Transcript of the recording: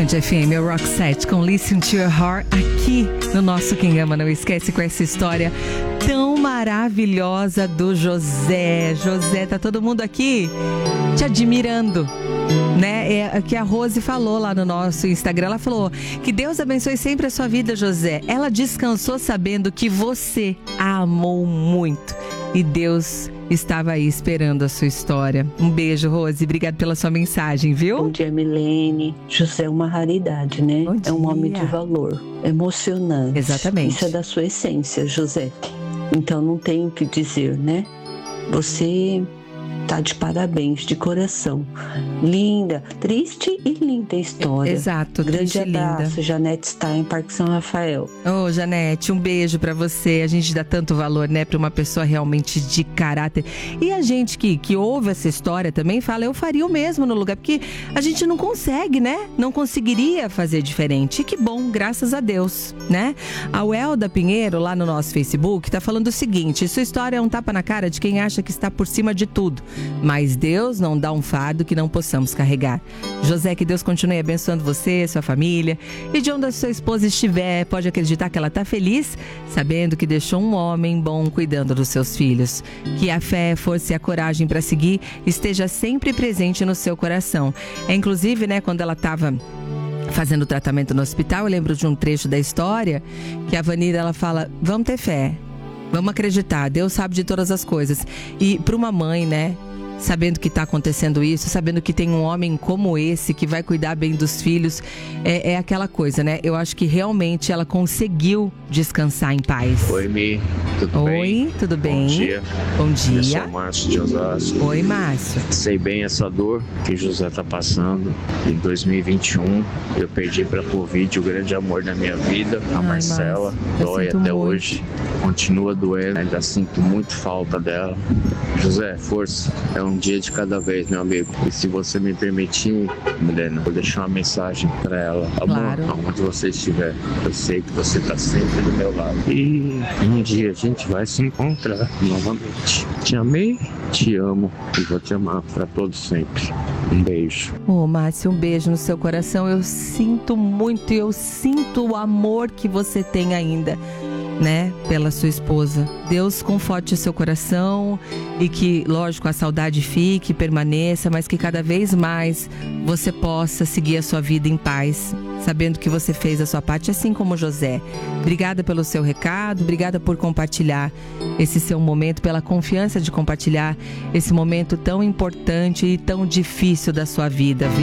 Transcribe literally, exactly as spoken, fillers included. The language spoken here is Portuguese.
Band F M, o Rock Set com Listen to Your Heart, aqui no nosso Quem Ama Não Esquece, com essa história tão maravilhosa do José. José, tá todo mundo aqui te admirando, né? É que a Rose falou lá no nosso Instagram. Ela falou que Deus abençoe sempre a sua vida, José. Ela descansou sabendo que você a amou muito e Deus estava aí esperando a sua história. Um beijo, Rose. Obrigada pela sua mensagem, viu? Bom dia, Milene. José é uma raridade, né? Bom dia. É um homem de valor, emocionante. Exatamente. Isso é da sua essência, José. Então não tenho o que dizer, né? Você tá de parabéns, de coração. Linda, triste e linda história. Exato, grande triste e abraço, linda. Janete Stein, Parque São Rafael. Ô, oh, Janete, um beijo pra você. A gente dá tanto valor, né, pra uma pessoa realmente de caráter. E a gente que, que ouve essa história também fala, eu faria o mesmo no lugar, porque a gente não consegue, né? Não conseguiria fazer diferente. E que bom, graças a Deus, né? A Welda Pinheiro, lá no nosso Facebook, tá falando o seguinte: sua história é um tapa na cara de quem acha que está por cima de tudo. Mas Deus não dá um fardo que não possamos carregar. José, que Deus continue abençoando você, sua família. E de onde a sua esposa estiver, pode acreditar que ela está feliz, sabendo que deixou um homem bom cuidando dos seus filhos. Que a fé, a força e a coragem para seguir esteja sempre presente no seu coração. É inclusive, né, quando ela estava fazendo o tratamento no hospital, eu lembro de um trecho da história que a Vanira, ela fala, vamos ter fé. Vamos acreditar, Deus sabe de todas as coisas. E para uma mãe, né, sabendo que está acontecendo isso, sabendo que tem um homem como esse que vai cuidar bem dos filhos, é, é aquela coisa, né? Eu acho que realmente ela conseguiu descansar em paz. Oi, Mi, tudo Oi, bem? Oi, tudo bem? Bom dia. Bom dia. Eu sou o Márcio de Osasco. Oi, Márcio. Sei bem essa dor que José está passando. Em dois mil e vinte e um, eu perdi para Covid o grande amor da minha vida, a Ai, Marcela. Márcio, dói até muito. Hoje. Continua doendo, ainda sinto muito falta dela. José, força. É um dia de cada vez, meu amigo. E se você me permitir, Milena, vou deixar uma mensagem para ela. Amor, Claro. aonde você estiver, eu sei que você está sempre do meu lado. E um dia a gente vai se encontrar novamente. Te amei, te amo e vou te amar para todos sempre. Um beijo. Ô, Márcio, um beijo no seu coração. Eu sinto muito, eu sinto o amor que você tem ainda, né, pela sua esposa. Deus conforte o seu coração e que, lógico, a saudade fique, permaneça, mas que cada vez mais você possa seguir a sua vida em paz, sabendo que você fez a sua parte, assim como José. Obrigada pelo seu recado, obrigada por compartilhar esse seu momento, pela confiança de compartilhar esse momento tão importante e tão difícil da sua vida, viu?